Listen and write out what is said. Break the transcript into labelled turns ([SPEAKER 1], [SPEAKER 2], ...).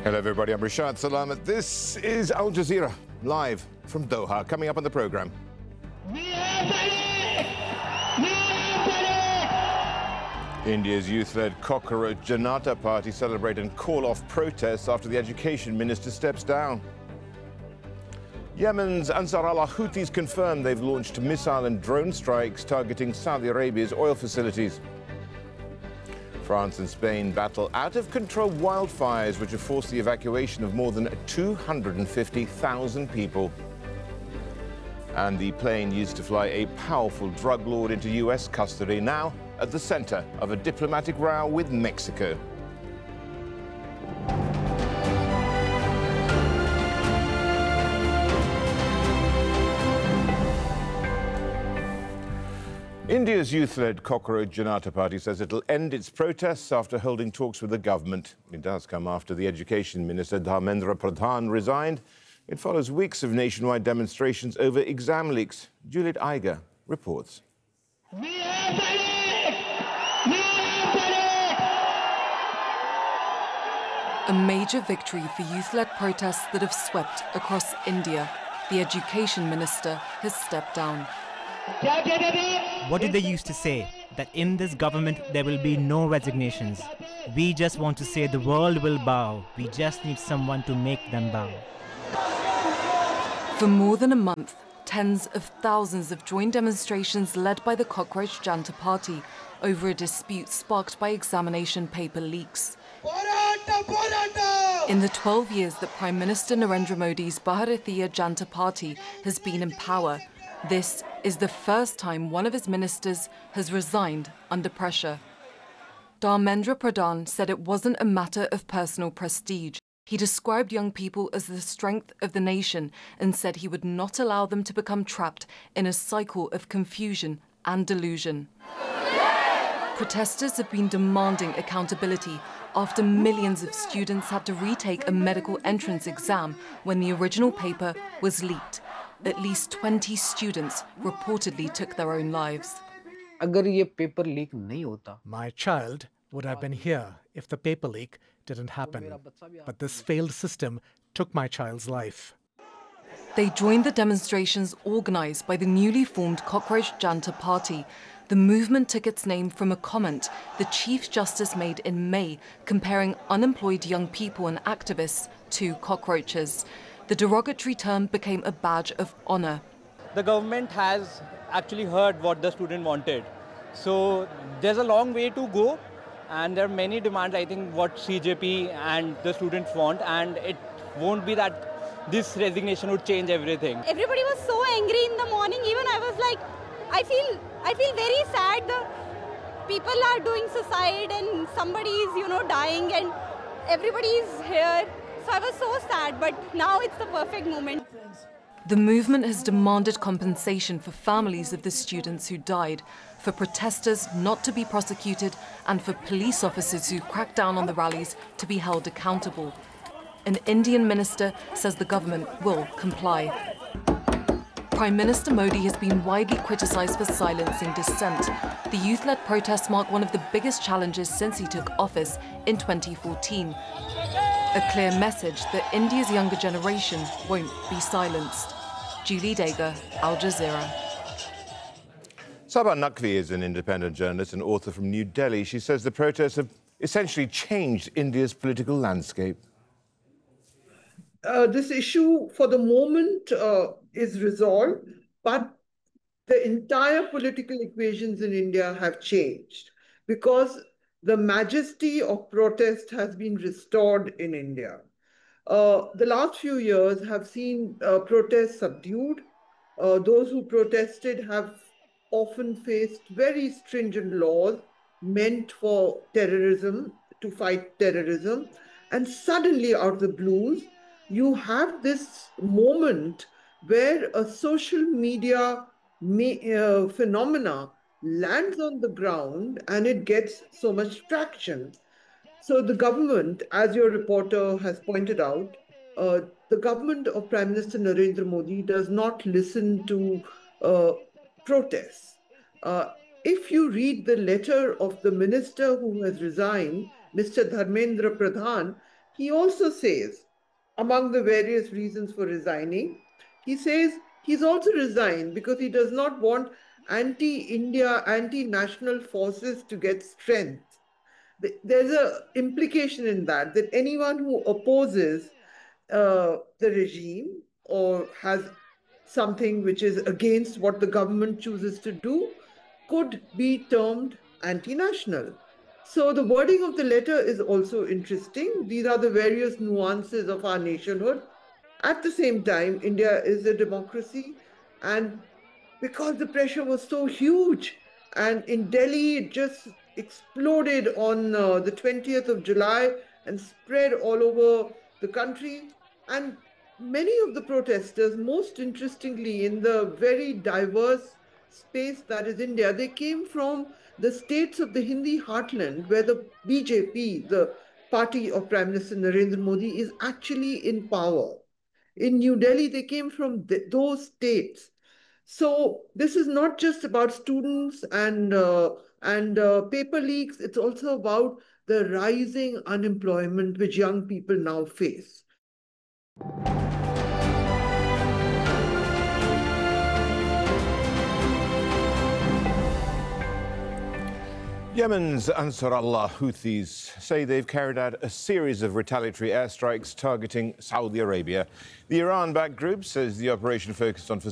[SPEAKER 1] Hello everybody, I'm Rashad Salamat. This is Al Jazeera, live from Doha. Coming up on the programme. India's youth-led Cockroach Janata Party celebrate and call off protests after the education minister steps down. Yemen's Ansar Allah Houthis confirmed they've launched missile and drone strikes targeting Saudi Arabia's oil facilities. France and Spain battle out-of-control wildfires which have forced the evacuation of more than 250,000 people. And the plane used to fly a powerful drug lord into US custody, now at the center of a diplomatic row with Mexico. India's youth-led Cockroach Janata Party says it'll end its protests after holding talks with the government. It does come after the Education Minister Dharmendra Pradhan resigned. It follows weeks of nationwide demonstrations over exam leaks. Juliet Eiger reports.
[SPEAKER 2] A major victory for youth-led protests that have swept across India. The Education Minister has stepped down.
[SPEAKER 3] What did they used to say? That in this government there will be no resignations. We just want to say the world will bow. We just need someone to make them bow.
[SPEAKER 2] For more than a month, tens of thousands have joined demonstrations led by the Cockroach Janata Party over a dispute sparked by examination paper leaks. In the 12 years that Prime Minister Narendra Modi's Bharatiya Janata Party has been in power, this is the first time one of his ministers has resigned under pressure. Dharmendra Pradhan said it wasn't a matter of personal prestige. He described young people as the strength of the nation and said he would not allow them to become trapped in a cycle of confusion and delusion. Protesters have been demanding accountability after millions of students had to retake a medical entrance exam when the original paper was leaked. At least 20 students reportedly took their own lives.
[SPEAKER 4] My child would have been here if the paper leak didn't happen. But this failed system took my child's life.
[SPEAKER 2] They joined the demonstrations organized by the newly formed Cockroach Janata Party. The movement took its name from a comment the Chief Justice made in May comparing unemployed young people and activists to cockroaches. The derogatory term became a badge of honor.
[SPEAKER 5] The government has actually heard what the student wanted. So there's a long way to go, and there are many demands, I think, what CJP and the students want, and it won't be that this resignation would change everything.
[SPEAKER 6] Everybody was so angry in the morning. Even I was like, I feel very sad. The people are doing suicide and somebody is, dying and everybody is here. So I was so sad, but now it's the perfect moment.
[SPEAKER 2] The movement has demanded compensation for families of the students who died, for protesters not to be prosecuted, and for police officers who cracked down on the rallies to be held accountable. An Indian minister says the government will comply. Prime Minister Modi has been widely criticised for silencing dissent. The youth-led protests mark one of the biggest challenges since he took office in 2014. A clear message that India's younger generation won't be silenced. Julie Dager, Al Jazeera.
[SPEAKER 1] Sabah Naqvi is an independent journalist and author from New Delhi. She says the protests have essentially changed India's political landscape.
[SPEAKER 7] This issue, for the moment, is resolved, but the entire political equations in India have changed because the majesty of protest has been restored in India. The last few years have seen protests subdued. Those who protested have often faced very stringent laws meant for terrorism, to fight terrorism. And suddenly, out of the blues, you have this moment where a social media phenomena lands on the ground and it gets so much traction. So the government, as your reporter has pointed out, the government of Prime Minister Narendra Modi does not listen to protests. If you read the letter of the minister who has resigned, Mr. Dharmendra Pradhan, he also says, among the various reasons for resigning, he says he's also resigned because he does not want anti-India, anti-national forces to get strength. There's an implication in that anyone who opposes the regime or has something which is against what the government chooses to do could be termed anti-national. So the wording of the letter is also interesting. These are the various nuances of our nationhood. At the same time, India is a democracy, and because the pressure was so huge, and in Delhi it just exploded on the 20th of July and spread all over the country. And many of the protesters, most interestingly, in the very diverse space that is India, they came from the states of the Hindi heartland, where the BJP, the party of Prime Minister Narendra Modi, is actually in power. In New Delhi, they came from those states. So this is not just about students and paper leaks. It's also about the rising unemployment which young people now face.
[SPEAKER 1] Yemen's Ansar Allah Houthis say they've carried out a series of retaliatory airstrikes targeting Saudi Arabia. The Iran-backed group says the operation focused on